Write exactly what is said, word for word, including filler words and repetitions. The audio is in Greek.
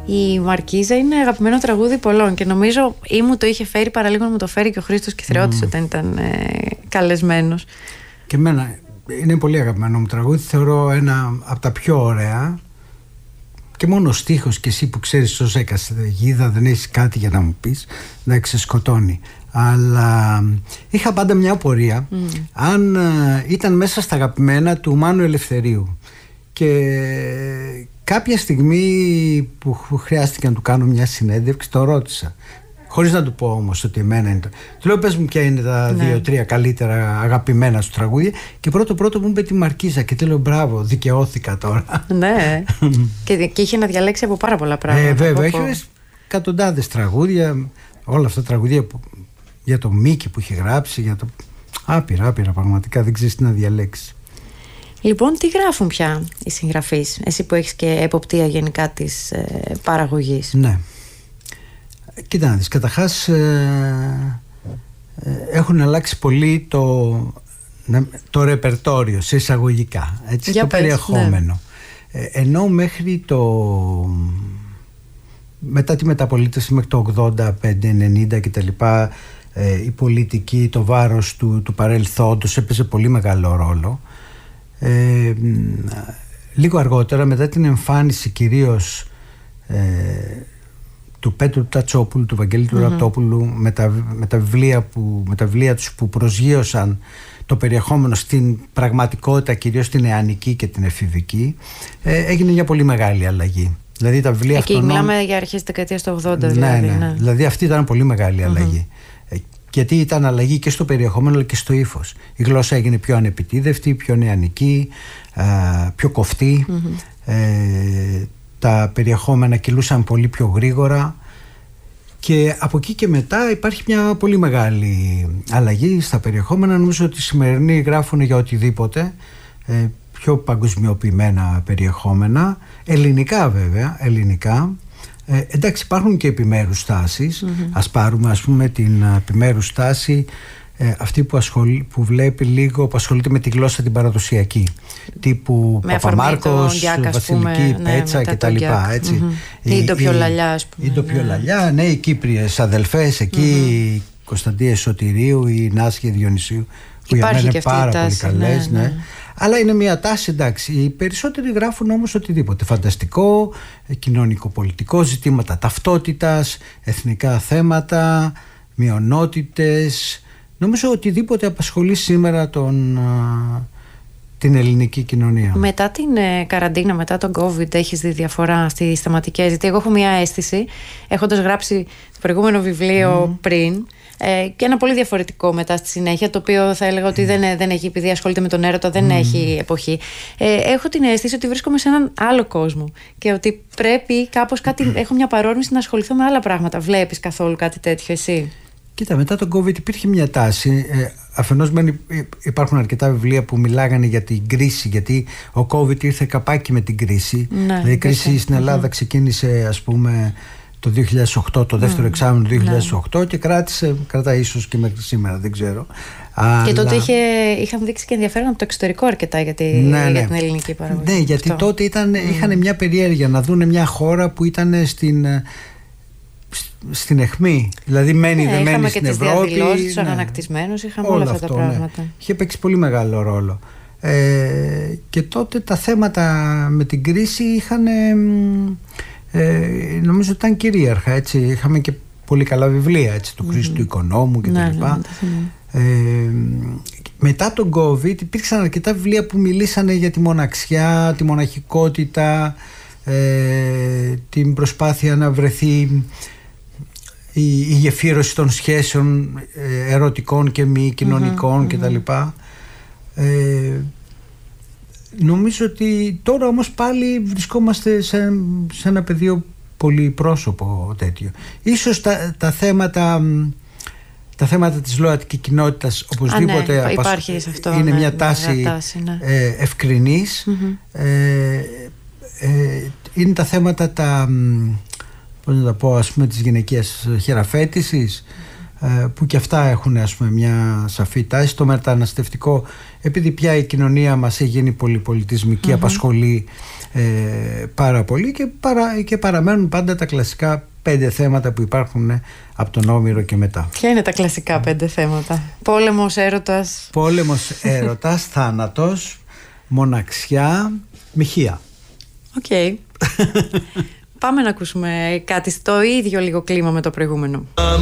Η Μαρκίζα είναι αγαπημένο τραγούδι πολλών και νομίζω ή μου το είχε φέρει παραλίγο να μου το φέρει και ο Χρήστος Κιθριώτης mm. όταν ήταν ε, καλεσμένος. Και εμένα είναι πολύ αγαπημένο μου τραγούδι, θεωρώ ένα από τα πιο ωραία. Και μόνο ο στίχος, και εσύ που ξέρεις ως έκαστηγίδα δεν έχεις κάτι για να μου πεις, να ξεσκοτώνει. Αλλά είχα πάντα μια απορία mm. αν uh, ήταν μέσα στα αγαπημένα του Μάνου Ελευθερίου. Και κάποια στιγμή που χρειάστηκε να του κάνω μια συνέντευξη, το ρώτησα. Χωρίς να του πω όμως ότι εμένα είναι το... Του λέω, πες μου ποια είναι τα ναι. δύο-τρία καλύτερα αγαπημένα σου τραγούδια. Και πρώτο πρώτο μου είπε τη Μαρκίζα. Και του λέω, μπράβο, δικαιώθηκα τώρα. Ναι. και, και είχε να διαλέξει από πάρα πολλά πράγματα. Ε, βέβαια, έχει εκατοντάδες τραγούδια. Όλα αυτά τα τραγούδια που, για το Μίκη που είχε γράψει. Για το... Άπειρα, άπειρα πραγματικά. Δεν ξέρεις τι να διαλέξει. Λοιπόν, τι γράφουν πια οι συγγραφείς, εσύ που έχεις και εποπτεία γενικά της ε, παραγωγής? Ναι. Κοίτα να δεις, καταρχάς ε, ε, έχουν αλλάξει πολύ το, το ρεπερτόριο σε εισαγωγικά, έτσι, το πες, περιεχόμενο. Ναι. Ε, ενώ μέχρι το... μετά τη μεταπολίτευση, μέχρι το ογδόντα πέντε ενενήντα και τα λοιπά, ε, η πολιτική, το βάρος του, του παρελθόντος έπαιζε πολύ μεγάλο ρόλο. Ε, λίγο αργότερα, μετά την εμφάνιση κυρίως ε, του Πέτρου Τατσόπουλου, του Βαγγέλη του mm-hmm. Ραπτόπουλου, με τα, με, τα βιβλία που, με τα βιβλία τους που προσγείωσαν το περιεχόμενο στην πραγματικότητα, κυρίως στην νεανική και την εφηβική, ε, έγινε μια πολύ μεγάλη αλλαγή. Δηλαδή τα βιβλία Εκεί αυτών... μιλάμε για αρχές της δεκαετίας του ογδόντα ναι, δηλαδή. Ναι, ναι. Δηλαδή αυτή ήταν πολύ μεγάλη αλλαγή. Mm-hmm. Γιατί ήταν αλλαγή και στο περιεχόμενο αλλά και στο ύφος. Η γλώσσα έγινε πιο ανεπιτίδευτη, πιο νεανική, πιο κοφτή. Mm-hmm. Ε, τα περιεχόμενα κυλούσαν πολύ πιο γρήγορα. Και από εκεί και μετά υπάρχει μια πολύ μεγάλη αλλαγή στα περιεχόμενα. Νομίζω ότι οι σημερινοί γράφουν για οτιδήποτε. Ε, πιο παγκοσμιοποιημένα περιεχόμενα. Ελληνικά βέβαια, ελληνικά. Ε, εντάξει, υπάρχουν και επιμέρους τάσεις. Mm-hmm. Ας πάρουμε ας πούμε την επιμέρους τάση ε, αυτή που, ασχολεί, που βλέπει λίγο, που ασχολείται με τη γλώσσα την παραδοσιακή, τύπου με Παπαμάρκος, Βασιλική, ναι, Πέτσα κτλ. Mm-hmm. Ή Ντοπιολαλιά, ας πούμε. Ή Ντοπιολαλιά, ναι, οι Κύπριες αδελφές εκεί, mm-hmm. η Κωνσταντία Σωτηρίου, η Νάσια Διονυσίου, που για μένα είναι πάρα πολύ καλές. Ναι, ναι. Ναι. Αλλά είναι μια τάση, εντάξει. Οι περισσότεροι γράφουν όμως οτιδήποτε. Φανταστικό, κοινωνικο-πολιτικό, ζητήματα ταυτότητας, εθνικά θέματα, μειονότητες. Νομίζω οτιδήποτε απασχολεί σήμερα τον, την ελληνική κοινωνία. Μετά την ε, καραντίνα, μετά τον COVID, έχεις δει διαφορά στις θεματικές? Γιατί εγώ έχω μια αίσθηση, έχοντας γράψει το προηγούμενο βιβλίο mm. πριν, Ε, και ένα πολύ διαφορετικό μετά στη συνέχεια, το οποίο θα έλεγα ότι δεν, δεν έχει, επειδή ασχολείται με τον έρωτα, δεν mm. έχει εποχή. Ε, έχω την αίσθηση ότι βρίσκομαι σε έναν άλλο κόσμο και ότι πρέπει κάπως κάτι, έχω μια παρόρμηση να ασχοληθώ με άλλα πράγματα. Βλέπεις καθόλου κάτι τέτοιο εσύ? Κοίτα, μετά τον COVID υπήρχε μια τάση. Ε, αφενός υπάρχουν αρκετά βιβλία που μιλάγανε για την κρίση, γιατί ο COVID ήρθε καπάκι με την κρίση. Ναι, δηλαδή η κρίση στην Ελλάδα mm. ξεκίνησε, ας πούμε, το δύο χιλιάδες οκτώ, το δεύτερο mm. εξάμηνο του δύο χιλιάδες οκτώ, ναι. και κράτησε, κρατάει ίσως και μέχρι σήμερα, δεν ξέρω. Και αλλά... τότε είχε, είχαν δείξει και ενδιαφέρον από το εξωτερικό αρκετά για, τη, ναι, ναι. για την ελληνική παραγωγή. Ναι, γιατί αυτό. τότε ήταν, mm. είχαν μια περιέργεια να δουν μια χώρα που ήταν στην, στην αιχμή. Δηλαδή μένει ναι, δεν μένει στην Ευρώπη. Είχαμε και τις διαδηλώσεις, τους ναι. ανανακτισμένους, είχαμε όλα, όλα αυτά αυτό, τα πράγματα. Ναι. Είχε παίξει πολύ μεγάλο ρόλο. Ε, και τότε τα θέματα με την κρίση είχαν... Ε, νομίζω ότι ήταν κυρίαρχα, έτσι. Είχαμε και πολύ καλά βιβλία, έτσι, του mm-hmm. Χρήστου Οικονόμου κτλ. Ναι, ναι, ναι, ε, μετά τον COVID υπήρξαν αρκετά βιβλία που μιλήσανε για τη μοναξιά, τη μοναχικότητα, ε, την προσπάθεια να βρεθεί η, η γεφύρωση των σχέσεων ε, ερωτικών και μη κοινωνικών mm-hmm, κτλ. Mm-hmm. Ε, Νομίζω ότι τώρα όμως πάλι βρισκόμαστε σε, σε ένα πεδίο πολυπρόσωπο τέτοιο. Ίσως τα, τα θέματα τα θέματα της ΛΟΑΤΚΙ κοινότητας οπωσδήποτε Α, ναι, υπάρχει σε αυτό, είναι ναι, μια τάση, τάση ναι. ε, ευκρινής. Mm-hmm. Ε, ε, είναι τα θέματα τα, πώς να τα πω, ας πούμε, της γυναικείας χειραφέτησης. που και αυτά έχουν, ας πούμε, μια σαφή τάση. Το μεταναστευτικό, επειδή πια η κοινωνία μας έχει γίνει πολυπολιτισμική, mm-hmm. απασχολεί ε, πάρα πολύ και, παρα, και παραμένουν πάντα τα κλασικά πέντε θέματα που υπάρχουν ε, από τον Όμηρο και μετά. Ποια είναι τα κλασικά πέντε θέματα? Πόλεμος, έρωτας. Πόλεμος, έρωτας, θάνατος, μοναξιά, μοιχεία. Οκ. Okay. Πάμε να ακούσουμε κάτι στο ίδιο λίγο κλίμα με το προηγούμενο.